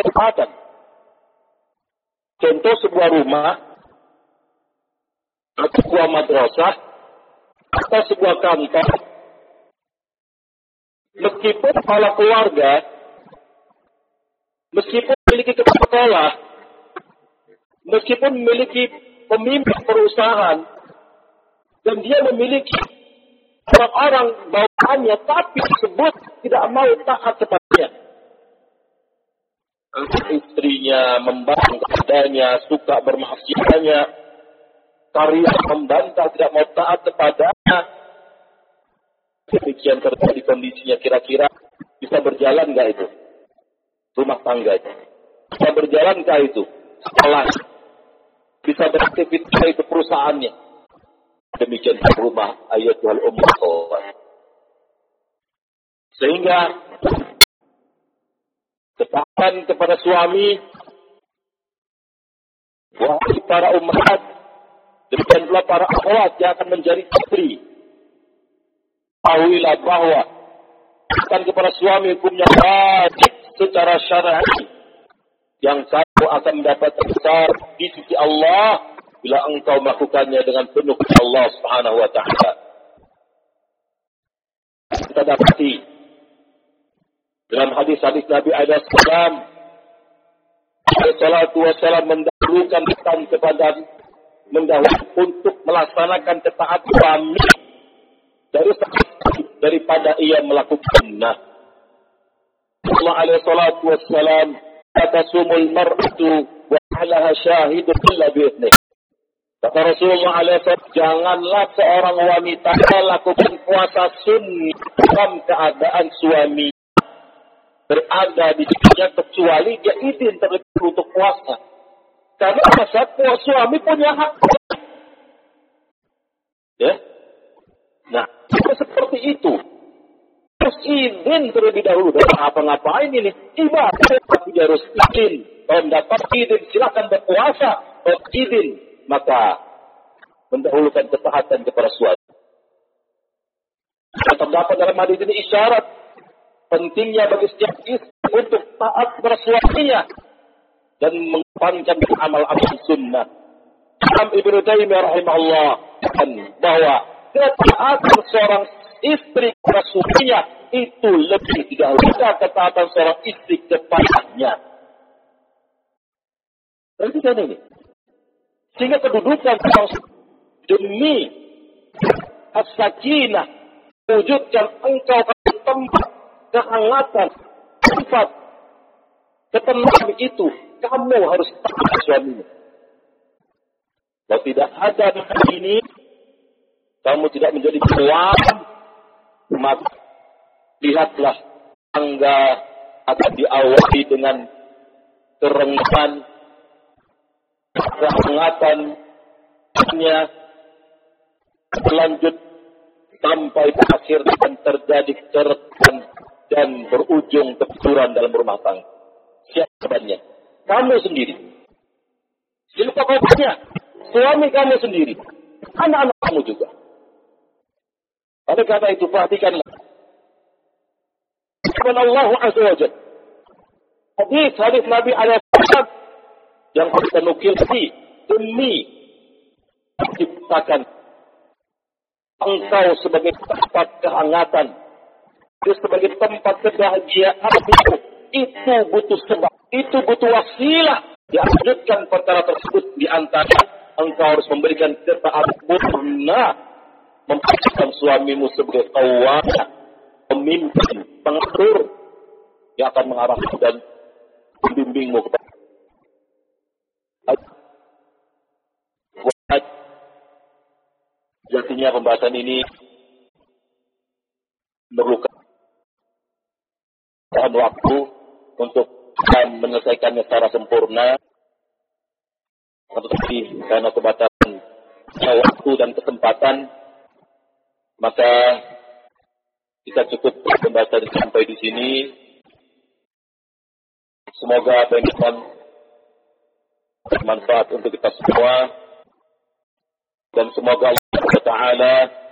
ketepatan. Contoh sebuah rumah, atau sebuah madrasah, atau sebuah kantor, meskipun kepala keluarga, meskipun memiliki kepala sekolah, meskipun memiliki pemimpin perusahaan, dan dia memiliki orang-orang bawahannya, tapi tersebut tidak mau taat kepadanya. Istrinya membantu kepadanya, suka bermaksiatnya, karya membantah, tidak mau taat kepadanya. Demikian terjadi kondisinya, kira-kira bisa berjalan nggak itu rumah tangga itu? Bisa berjalan nggak itu sekolah? Bisa beraktivitas itu perusahaannya? Demikian rumah ayatul ummah. Sehingga ketaatan kepada suami, wahai para umat, demikian pula para akhwat yang akan menjadi istri, tahuilah bahwa ketaatan kepada suami hukumnya wajib secara syar'i, yang kamu akan mendapat besar di sisi Allah bila engkau melakukannya dengan penuh kepada Allah Subhanahu wa taala. Kita dapati dalam hadis-hadis Nabi alaihi salatu wasallam mendahulukan untuk melaksanakan ketaatan suami daripada ia melakukan sunnah. Allah alaihi salatu wasallam kata sumul mar'atu wa alaha syahidun illa bi'idnih. Kata Rasulullah alaihi, janganlah seorang wanita melakukan puasa sunnah dalam keadaan suami berada di sisinya, kecuali dia izin terlebih untuk puasa. Karena masa suami punya hak. Ya. Nah, seperti itu. Harus izin terlebih dahulu. Apa-ngapain ini? Ibadah, tapi dia harus izin. Kalau mendapat izin, silakan berpuasa. Kalau izin, maka mendahulukan ketaatan kepada suami. Terdapat dalam hadis ini isyarat pentingnya bagi setiap istri untuk taat kepada suaminya dan mengedepankan amal-amal sunnah. Imam Ibnu Taimiyah rahimahullah bahwa ketaatan seorang istri kepada suaminya itu lebih didahulukan ketaatan seorang istri kepadanya. Perhatikan ini. Sehingga kedudukan demi as-sakinah, wujudkan engkau pada tempat kehangatan, tempat ketenangan itu, kamu harus taat suamimu. Kalau tidak ada ini, kamu tidak menjadi kuat, maka lihatlah tangga akan diawali dengan kerengan, kehangatannya berlanjut sampai akhir dan terjadi keretan dan berujung kebetulan dalam rumah tangga. Siapa korbannya? Kamu sendiri. Siapa korbannya? Suami kamu sendiri. Anak-anak kamu juga. Oleh karena itu perhatikanlah. Allah Azza wa Jalla. Hadis Nabi alaihi yang kita nukil demi menciptakan engkau sebagai tempat kehangatan, sebagai tempat kebahagiaan, itu butuh sebab, itu butuh wasilah. Dilanjutkan perkara tersebut di antara engkau harus memberikan ketaatan murna, memperhatikan suamimu sebagai kawan, pemimpin, pengatur yang akan mengarahkan dan membimbingmu kepada jadinya pembahasan ini memerlukan waktu untuk menyelesaikannya secara sempurna. Tetapi karena keterbatasan waktu dan kesempatan, maka kita cukup pembahasan sampai di sini. Semoga apa yang bermanfaat untuk kita semua, dan semoga Allah Taala